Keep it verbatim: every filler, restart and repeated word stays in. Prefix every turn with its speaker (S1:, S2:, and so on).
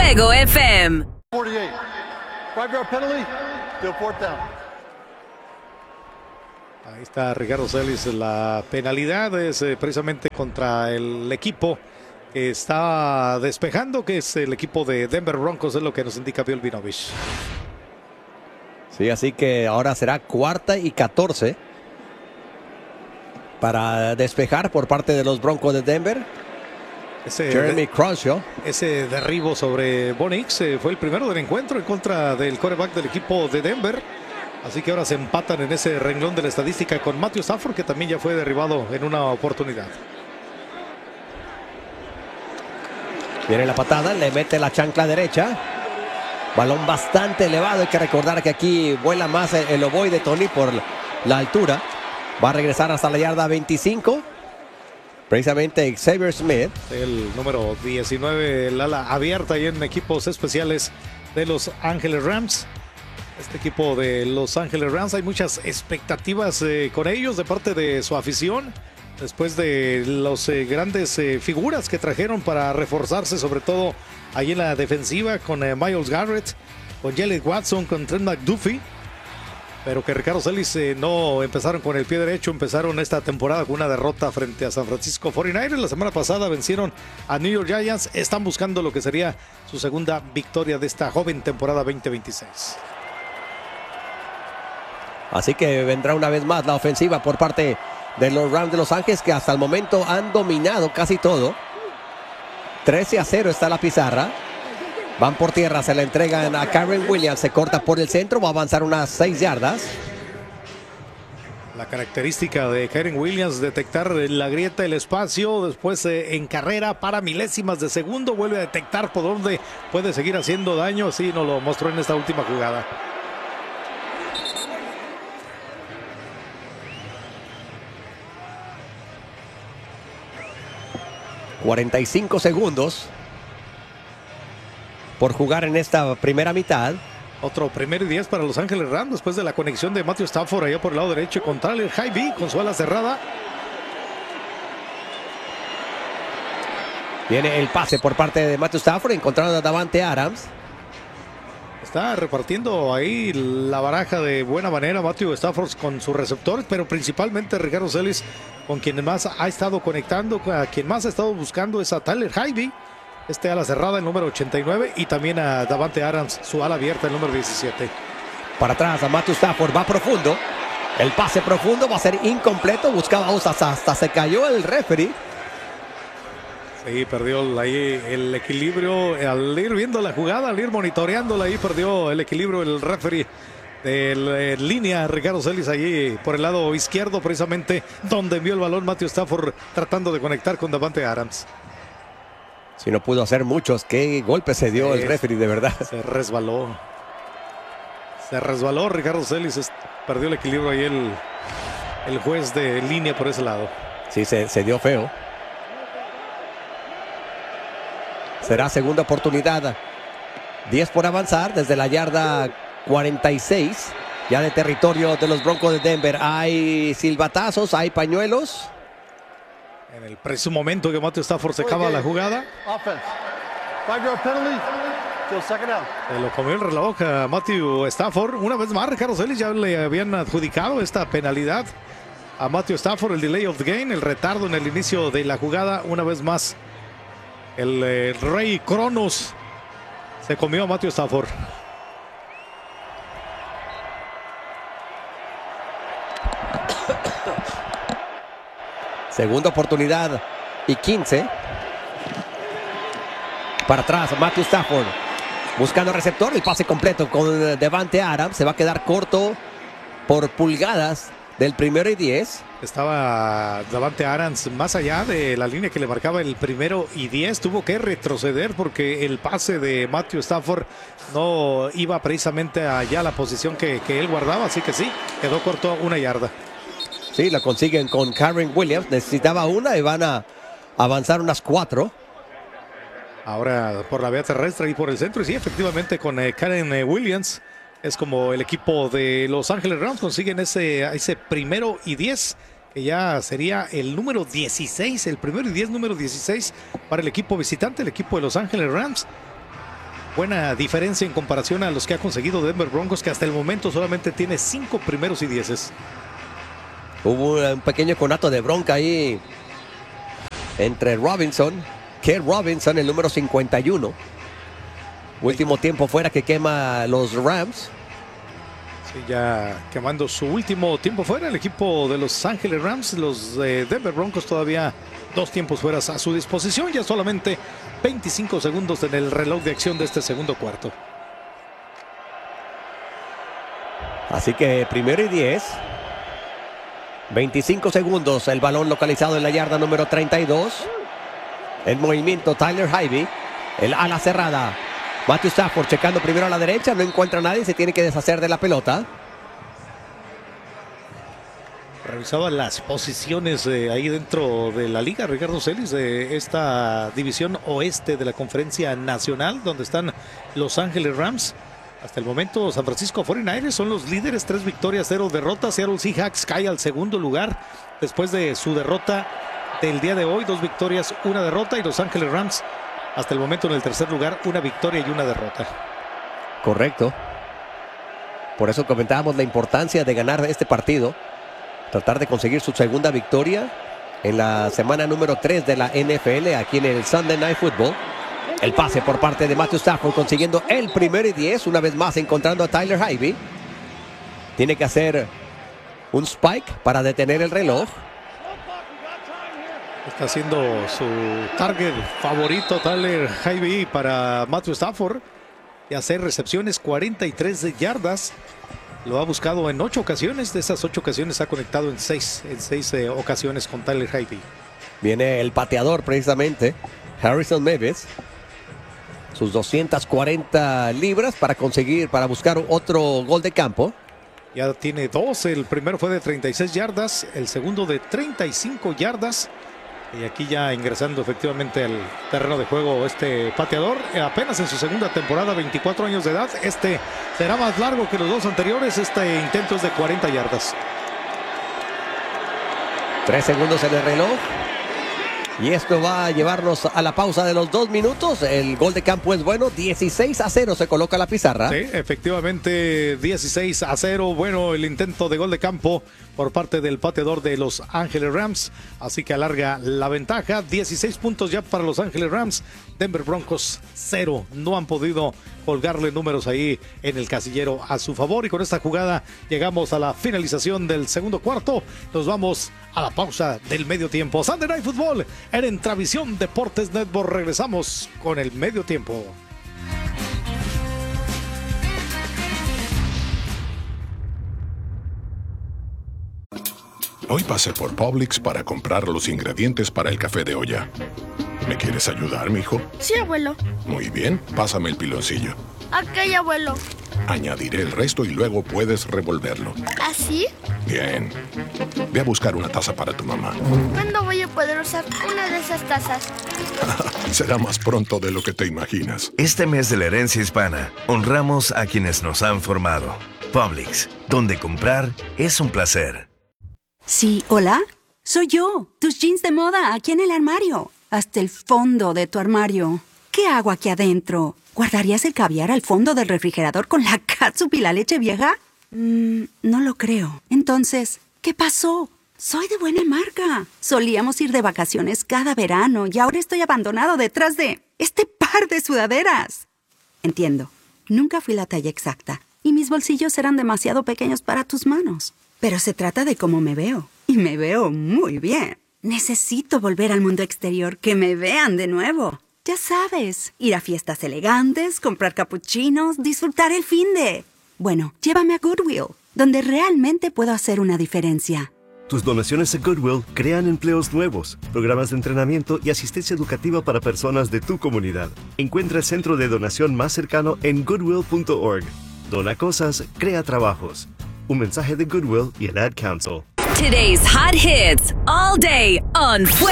S1: Fuego F M.
S2: cuarenta y ocho. Five yard penalty, still fourth down.
S3: Ahí está Ricardo Celis. La penalidad es eh, precisamente contra el equipo que está despejando, que es el equipo de Denver Broncos, es lo que nos indica Bill Vinovich.
S4: Sí, así que ahora será cuarta y catorce para despejar por parte de los Broncos de Denver.
S3: Ese
S4: Jeremy
S3: de,
S4: Crenshaw.
S3: Ese derribo sobre Bo Nix eh, fue el primero del encuentro en contra del quarterback del equipo de Denver. Así que ahora se empatan en ese renglón de la estadística con Matthew Stafford, que también ya fue derribado en una oportunidad.
S4: Viene la patada, le mete la chancla derecha. Balón bastante elevado. Hay que recordar que aquí vuela más el, el ovoide Tony por la altura. Va a regresar hasta la yarda veinticinco. Precisamente Xavier Smith.
S3: El número diecinueve, el ala abierta ahí en equipos especiales de Los Ángeles Rams. Este equipo de Los Ángeles Rams, hay muchas expectativas eh, con ellos de parte de su afición. Después de las eh, grandes eh, figuras que trajeron para reforzarse, sobre todo ahí en la defensiva con eh, Myles Garrett, con Jalen Watson, con Trent McDuffie. Pero que Ricardo Celis eh, no empezaron con el pie derecho, empezaron esta temporada con una derrota frente a San Francisco cuarenta y nueve. La semana pasada vencieron a New York Giants. Están buscando lo que sería su segunda victoria de esta joven temporada veinte veintiséis.
S4: Así que vendrá una vez más la ofensiva por parte de los Rams de Los Ángeles, que hasta el momento han dominado casi todo. trece a cero está la pizarra. Van por tierra, se la entregan a Karen Williams, se corta por el centro, va a avanzar unas seis yardas.
S3: La característica de Karen Williams, detectar la grieta, el espacio, después eh, en carrera para milésimas de segundo, vuelve a detectar por dónde puede seguir haciendo daño, así nos lo mostró en esta última jugada.
S4: cuarenta y cinco segundos por jugar en esta primera mitad.
S3: Otro primer y diez para Los Ángeles Rams después de la conexión de Matthew Stafford allá por el lado derecho con Tyler Higbee con su ala cerrada.
S4: Viene el pase por parte de Matthew Stafford, encontrando a Davante Adams.
S3: Está repartiendo ahí la baraja de buena manera Matthew Stafford con sus receptores, pero principalmente Ricardo Celis con quien más ha estado conectando, a quien más ha estado buscando es a Tyler Higbee, este ala cerrada, el número ochenta y nueve, y también a Davante Adams, su ala abierta, el número diecisiete.
S4: Para atrás a Matthew Stafford, va profundo. El pase profundo va a ser incompleto, buscaba hasta, hasta se cayó el referee.
S3: Sí, perdió ahí el equilibrio al ir viendo la jugada, al ir monitoreándola, ahí perdió el equilibrio el referee de la línea Ricardo Celis allí por el lado izquierdo, precisamente donde envió el balón Matthew Stafford tratando de conectar con Davante Adams.
S4: Si no pudo hacer muchos, qué golpe se dio sí, el referee, de verdad.
S3: Se resbaló. Se resbaló Ricardo Celis, perdió el equilibrio ahí el, el juez de línea por ese lado.
S4: Sí, se, se dio feo. Será segunda oportunidad. diez por avanzar desde la yarda cuarenta y seis. Ya de territorio de los Broncos de Denver. Hay silbatazos, hay pañuelos.
S3: En el preciso momento que Matthew Stafford se acaba la jugada. Se lo comió el reloj a Matthew Stafford. Una vez más, Ricardo Celis ya le habían adjudicado esta penalidad a Matthew Stafford, el delay of the game, el retardo en el inicio de la jugada. Una vez más, el eh, rey Cronos se comió a Matthew Stafford.
S4: Segunda oportunidad y quince. Para atrás, Matthew Stafford buscando receptor. El pase completo con Davante Adams. Se va a quedar corto por pulgadas del primero y diez.
S3: Estaba Davante Adams más allá de la línea que le marcaba el primero y diez. Tuvo que retroceder porque el pase de Matthew Stafford no iba precisamente allá a la posición que, que él guardaba. Así que sí, quedó corto una yarda.
S4: Sí, la consiguen con Karen Williams. Necesitaba una y van a avanzar unas cuatro.
S3: Ahora por la vía terrestre y por el centro. Y sí, efectivamente con eh, Karen eh, Williams es como el equipo de Los Ángeles Rams consiguen ese, ese primero y diez, que ya sería el número dieciséis, el primero y diez número dieciséis para el equipo visitante, el equipo de Los Ángeles Rams. buena diferencia en comparación a los que ha conseguido Denver Broncos, que hasta el momento solamente tiene cinco primeros y dieces.
S4: Hubo un pequeño conato de bronca ahí entre Robinson, K. Robinson, el número cincuenta y uno. Último tiempo fuera que quema los Rams.
S3: Sí, ya quemando su último tiempo fuera el equipo de Los Ángeles Rams. Los eh, Denver Broncos todavía dos tiempos fuera a su disposición. Ya solamente veinticinco segundos en el reloj de acción de este segundo cuarto.
S4: Así que primero y diez. veinticinco segundos. El balón localizado en la yarda número treinta y dos. En movimiento Tyler Higbee. El ala cerrada. Matthew Stafford checando primero a la derecha. No encuentra a nadie. Se tiene que deshacer de la pelota.
S3: Revisaba las posiciones eh, ahí dentro de la liga, Ricardo Celis, de esta división oeste de la Conferencia Nacional, donde están Los Ángeles Rams. Hasta el momento, San Francisco cuarenta y nueve ers son los líderes, tres victorias, cero derrotas. Seattle Seahawks cae al segundo lugar después de su derrota del día de hoy, dos victorias, una derrota. Y Los Ángeles Rams, hasta el momento en el tercer lugar, una victoria y una derrota.
S4: Correcto. Por eso comentábamos la importancia de ganar este partido. Tratar de conseguir su segunda victoria en la semana número tres de la N F L aquí en el Sunday Night Football. El pase por parte de Matthew Stafford consiguiendo el primero y diez. Una vez más encontrando a Tyler Higbee. Tiene que hacer un spike para detener el reloj.
S3: Está haciendo su target favorito Tyler Higbee para Matthew Stafford. Y hacer recepciones, cuarenta y tres yardas. Lo ha buscado en ocho ocasiones. De esas ocho ocasiones ha conectado en seis, en seis eh, ocasiones con Tyler Higbee.
S4: Viene el pateador precisamente, Harrison Mevis. Sus doscientas cuarenta libras para conseguir, para buscar otro gol de campo.
S3: Ya tiene dos. El primero fue de treinta y seis yardas. El segundo de treinta y cinco yardas. Y aquí ya ingresando efectivamente al terreno de juego este pateador. Apenas en su segunda temporada, veinticuatro años de edad. Este será más largo que los dos anteriores. Este intento es de cuarenta yardas.
S4: Tres segundos en el reloj. Y esto va a llevarnos a la pausa de los dos minutos. El gol de campo es bueno. dieciséis a cero se coloca la pizarra.
S3: Sí, efectivamente, dieciséis a cero. Bueno, el intento de gol de campo por parte del pateador de Los Ángeles Rams. Así que alarga la ventaja. dieciséis puntos ya para Los Ángeles Rams. Denver Broncos cero. No han podido colgarle números ahí en el casillero a su favor. Y con esta jugada llegamos a la finalización del segundo cuarto. Nos vamos a la pausa del medio tiempo. Sunday Night Football en Entravisión Deportes Network. Regresamos con el medio tiempo.
S1: Hoy pasé por Publix para comprar los ingredientes para el café de olla. ¿Me quieres ayudar, mijo?
S5: Sí, abuelo.
S1: Muy bien, pásame el piloncillo.
S5: Ok, abuelo.
S1: Añadiré el resto y luego puedes revolverlo.
S5: ¿Así?
S1: Bien. Ve a buscar una taza para tu mamá.
S5: ¿Cuándo voy a poder usar una de esas tazas?
S1: Será más pronto de lo que te imaginas.
S6: Este mes de la herencia hispana, honramos a quienes nos han formado. Publix, donde comprar es un placer.
S7: Sí, hola. Soy yo, tus jeans de moda, aquí en el armario. Hasta el fondo de tu armario. ¿Qué hago aquí adentro? ¿Guardarías el caviar al fondo del refrigerador con la catsup y la leche vieja? Mm, no lo creo. Entonces, ¿qué pasó? Soy de buena marca. Solíamos ir de vacaciones cada verano y ahora estoy abandonado detrás de este par de sudaderas. Entiendo. Nunca fui la talla exacta y mis bolsillos eran demasiado pequeños para tus manos. Pero se trata de cómo me veo. Y me veo muy bien. Necesito volver al mundo exterior, que me vean de nuevo. Ya sabes, ir a fiestas elegantes, comprar capuchinos, disfrutar el finde. Bueno, llévame a Goodwill, donde realmente puedo hacer una diferencia.
S8: Tus donaciones a Goodwill crean empleos nuevos, programas de entrenamiento y asistencia educativa para personas de tu comunidad. Encuentra el centro de donación más cercano en goodwill punto org. Dona cosas, crea trabajos. Un mensaje de Goodwill y el Ad Council.
S9: Today's hot hits all day on